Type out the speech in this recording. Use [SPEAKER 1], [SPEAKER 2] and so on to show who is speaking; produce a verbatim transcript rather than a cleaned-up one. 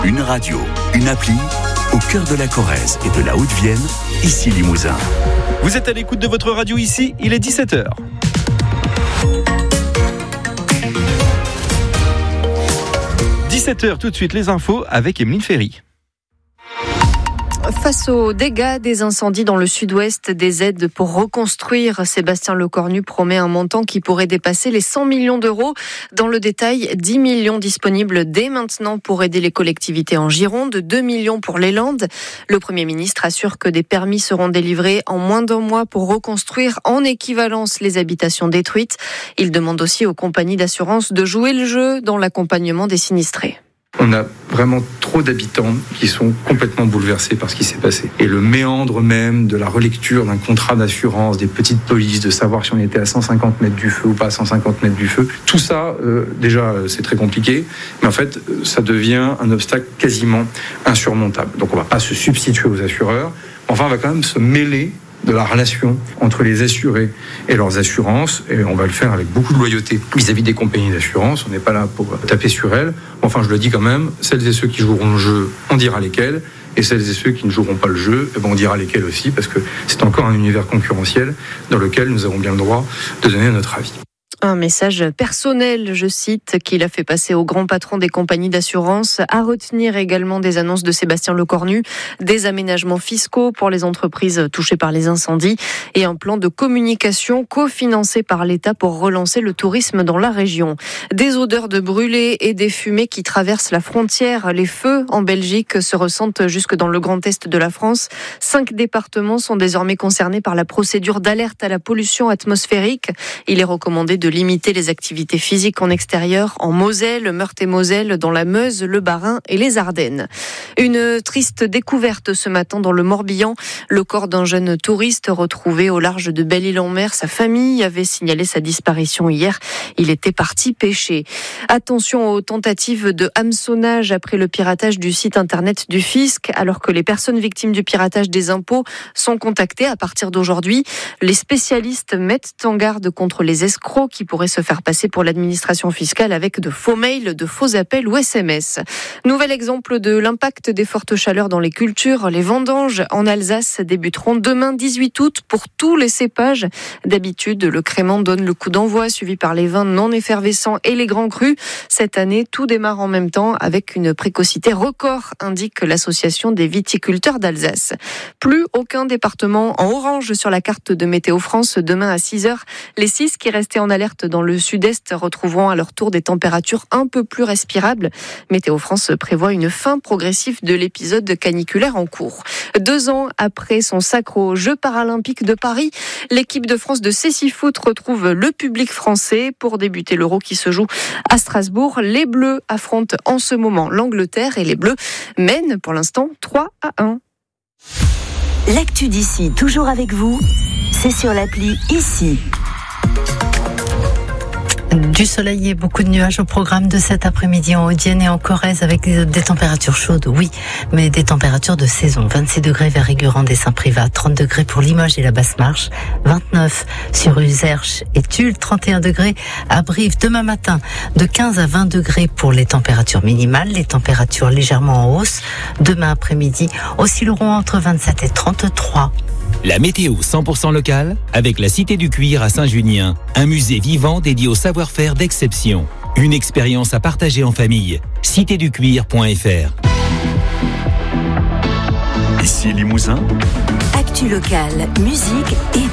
[SPEAKER 1] Une radio, une appli, au cœur de la Corrèze et de la Haute-Vienne, ici Limousin.
[SPEAKER 2] Vous êtes à l'écoute de votre radio ici, il est dix-sept heures. dix-sept heures, tout de suite les infos avec Emeline Ferry.
[SPEAKER 3] Face aux dégâts des incendies dans le sud-ouest, des aides pour reconstruire, Sébastien Lecornu promet un montant qui pourrait dépasser les cent millions d'euros. Dans le détail, dix millions disponibles dès maintenant pour aider les collectivités en Gironde, deux millions pour les Landes. Le Premier ministre assure que des permis seront délivrés en moins d'un mois pour reconstruire en équivalence les habitations détruites. Il demande aussi aux compagnies d'assurance de jouer le jeu dans l'accompagnement des sinistrés.
[SPEAKER 4] On a vraiment trop d'habitants qui sont complètement bouleversés par ce qui s'est passé. Et le méandre même de la relecture d'un contrat d'assurance, des petites polices, de savoir si on était à cent cinquante mètres du feu ou pas à cent cinquante mètres du feu, tout ça, euh, déjà, c'est très compliqué. Mais en fait, ça devient un obstacle quasiment insurmontable. Donc on ne va pas se substituer aux assureurs. Enfin, on va quand même se mêler de la relation entre les assurés et leurs assurances, et on va le faire avec beaucoup de loyauté vis-à-vis des compagnies d'assurance. On n'est pas là pour taper sur elles. Enfin, je le dis quand même, celles et ceux qui joueront le jeu, on dira lesquels, et celles et ceux qui ne joueront pas le jeu, eh ben on dira lesquels aussi, parce que c'est encore un univers concurrentiel dans lequel nous avons bien le droit de donner notre avis.
[SPEAKER 3] Un message personnel, je cite, qu'il a fait passer au grand patron des compagnies d'assurance. À retenir également des annonces de Sébastien Lecornu, des aménagements fiscaux pour les entreprises touchées par les incendies et un plan de communication cofinancé par l'État pour relancer le tourisme dans la région. Des odeurs de brûlés et des fumées qui traversent la frontière. Les feux en Belgique se ressentent jusque dans le Grand Est de la France. Cinq départements sont désormais concernés par la procédure d'alerte à la pollution atmosphérique. Il est recommandé de limiter les activités physiques en extérieur en Moselle, Meurthe-et-Moselle, dans la Meuse, le Bas-Rhin et les Ardennes. Une triste découverte ce matin dans le Morbihan. Le corps d'un jeune touriste retrouvé au large de Belle-Île-en-Mer. Sa famille avait signalé sa disparition hier. Il était parti pêcher. Attention aux tentatives de hameçonnage après le piratage du site internet du fisc. Alors que les personnes victimes du piratage des impôts sont contactées à partir d'aujourd'hui, les spécialistes mettent en garde contre les escrocs qui pourraient se faire passer pour l'administration fiscale avec de faux mails, de faux appels ou S M S. Nouvel exemple de l'impact des fortes chaleurs dans les cultures. Les vendanges en Alsace débuteront demain dix-huit août pour tous les cépages. D'habitude, le crément donne le coup d'envoi, suivi par les vins non effervescents et les grands crus. Cette année, tout démarre en même temps avec une précocité record, indique l'association des viticulteurs d'Alsace. Plus aucun département en orange sur la carte de Météo France demain à six heures. Les six qui restaient en alerte dans le sud-est retrouveront à leur tour des températures un peu plus respirables. Météo France prévoit une fin progressive de l'épisode caniculaire en cours. Deux ans après son sacre aux Jeux paralympiques de Paris, l'équipe de France de cécifoot retrouve le public français pour débuter l'Euro qui se joue à Strasbourg. Les Bleus affrontent en ce moment l'Angleterre et les Bleus mènent pour l'instant trois à un.
[SPEAKER 5] L'actu d'ici, toujours avec vous, c'est sur l'appli Ici.
[SPEAKER 6] Du soleil et beaucoup de nuages au programme de cet après-midi en Haute-Vienne et en Corrèze avec des températures chaudes, oui, mais des températures de saison. vingt-six degrés vers Régurande et Saint-Privat, trente degrés pour Limoges et la Basse-Marche, vingt-neuf sur Uzerche et Tulle, trente et un degrés à Brive. Demain matin, de quinze à vingt degrés pour les températures minimales, les températures légèrement en hausse. Demain après-midi, oscilleront entre vingt-sept et trente-trois.
[SPEAKER 7] La météo cent pour cent locale avec la Cité du Cuir à Saint-Junien, un musée vivant dédié au savoir-faire d'exception. Une expérience à partager en famille. cité du cuir point f r.
[SPEAKER 1] Ici Limousin.
[SPEAKER 5] Actu locale, musique et